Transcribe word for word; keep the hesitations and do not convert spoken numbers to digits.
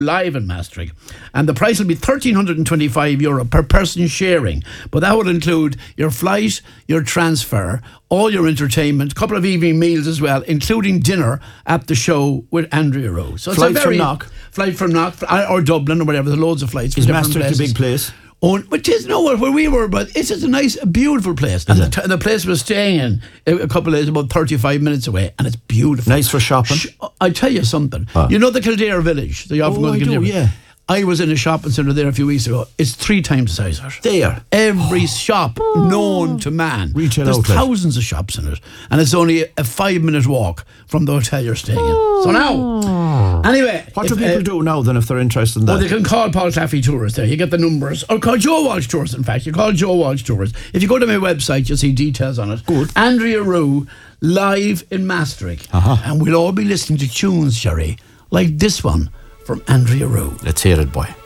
live in Maastricht, and the price will be one thousand three hundred twenty-five euro per person sharing, but that would include your flight, your transfer, all your entertainment, a couple of evening meals as well, including dinner at the show with Andrea Rowe. So flight it's a very, from Knock, flight from Knock or Dublin or whatever. There's loads of flights. Is Maastricht a big place? Oh, but it's no where we were, but it's just a nice, a beautiful place. And the, t- the place we're staying in a couple of days, about thirty-five minutes away, and it's beautiful. Nice for shopping. Sh- I tell you something. Ah. You know the Kildare village? The Oh, I do, yeah. I was in a shopping centre there a few weeks ago. It's three times the size of it. There. Every shop known to man. Retail There's outlet. thousands of shops in it. And it's only a five minute walk from the hotel you're staying in. So now, anyway. What do if, people uh, do now then if they're interested in that? Oh, they can call Paul Claffey Tours there. You get the numbers. Or call Joe Walsh Tours, in fact. You call Joe Walsh Tours. If you go to my website, you'll see details on it. Good. Andrea Rowe, live in Maastricht. Uh-huh. And we'll all be listening to tunes, Sherry, like this one from Andrea Rowe. Let's hear it, boy.